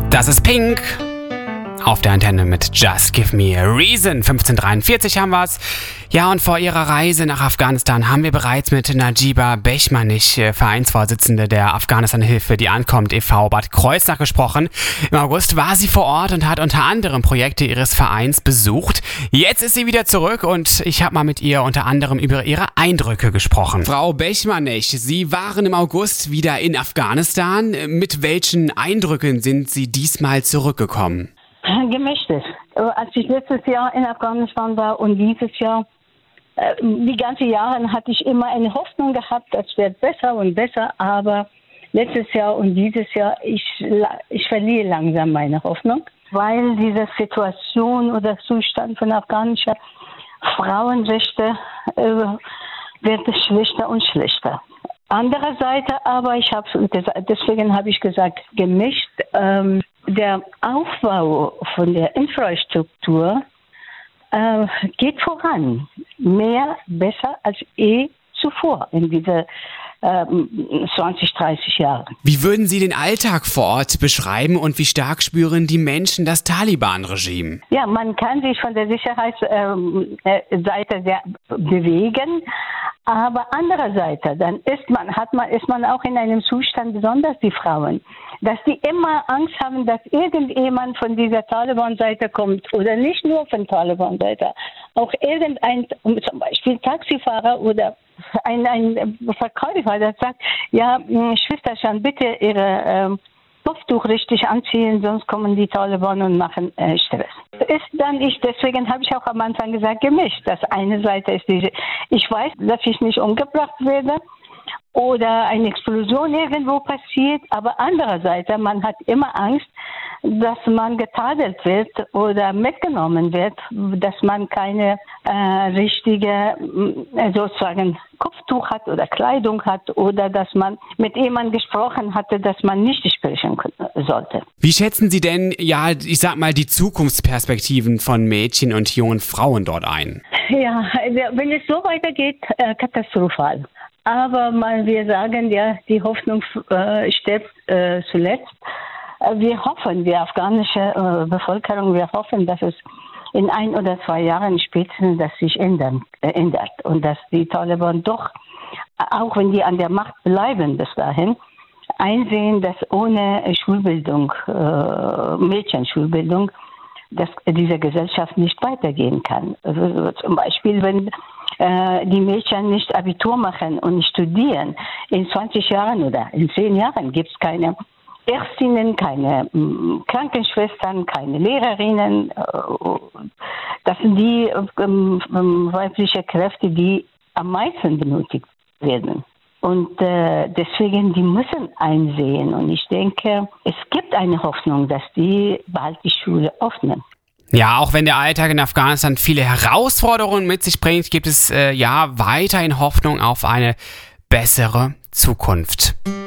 Das ist Pink. Auf der Antenne mit Just Give Me a Reason. 15:43 haben wir's. Ja, und vor ihrer Reise nach Afghanistan haben wir bereits mit Najiba Bechmanich, Vereinsvorsitzende der Afghanistan-Hilfe, die ankommt, e.V. Bad Kreuznach, gesprochen. Im August war sie vor Ort und hat unter anderem Projekte ihres Vereins besucht. Jetzt ist sie wieder zurück und ich habe mal mit ihr unter anderem über ihre Eindrücke gesprochen. Frau Bechmanich, Sie waren im August wieder in Afghanistan. Mit welchen Eindrücken sind Sie diesmal zurückgekommen? Gemischtes. Als ich letztes Jahr in Afghanistan war und dieses Jahr, die ganzen Jahre hatte ich immer eine Hoffnung gehabt, das wird besser und besser, aber letztes Jahr und dieses Jahr, ich verliere langsam meine Hoffnung, weil diese Situation oder Zustand von afghanischen Frauenrechte wird schlechter und schlechter. Andererseits aber, deswegen habe ich gesagt, gemischt, der Aufbau von der Infrastruktur geht voran. Besser als zuvor in diese 20, 30 Jahren. Wie würden Sie den Alltag vor Ort beschreiben und wie stark spüren die Menschen das Taliban-Regime? Ja, man kann sich von der Sicherheitsseite sehr bewegen, aber andererseits dann ist man auch in einem Zustand, besonders die Frauen, dass die immer Angst haben, dass irgendjemand von dieser Taliban-Seite kommt oder nicht nur von Taliban-Seite, auch irgendein, zum Beispiel Taxifahrer oder ein Verkäufer, der sagt, ja, Schwesterchen, bitte Ihre Kopftuch richtig anziehen, sonst kommen die Taliban und machen Stress. Deswegen habe ich auch am Anfang gesagt, gemischt. Das eine Seite ist ich weiß, dass ich nicht umgebracht werde oder eine Explosion irgendwo passiert, aber andererseits, man hat immer Angst, dass man getadelt wird oder mitgenommen wird, dass man keine richtige sozusagen Kopftuch hat oder Kleidung hat oder dass man mit jemandem gesprochen hatte, dass man nicht sprechen sollte. Wie schätzen Sie denn, ja, ich sag mal, die Zukunftsperspektiven von Mädchen und jungen Frauen dort ein? Ja, wenn es so weitergeht, katastrophal. Aber wir sagen ja, die Hoffnung stirbt zuletzt. Wir hoffen, die afghanische Bevölkerung, wir hoffen, dass es in 1 oder 2 Jahren spätestens das sich ändert und dass die Taliban doch, auch wenn die an der Macht bleiben bis dahin, einsehen, dass ohne Schulbildung, Mädchenschulbildung, dass diese Gesellschaft nicht weitergehen kann. Also zum Beispiel, wenn die Mädchen nicht Abitur machen und studieren, in 20 Jahren oder in 10 Jahren gibt es keine Ärztinnen, keine Krankenschwestern, keine Lehrerinnen. Das sind die weiblichen Kräfte, die am meisten benötigt werden. Und deswegen, die müssen einsehen. Und ich denke, es gibt eine Hoffnung, dass die bald die Schule öffnen. Ja, auch wenn der Alltag in Afghanistan viele Herausforderungen mit sich bringt, gibt es weiterhin Hoffnung auf eine bessere Zukunft.